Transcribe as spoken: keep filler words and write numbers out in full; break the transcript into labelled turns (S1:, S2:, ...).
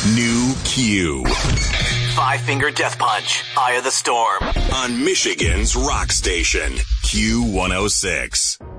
S1: New Q.
S2: Five Finger Death Punch, Eye of the Storm.
S1: On Michigan's Rock Station, Q one oh six.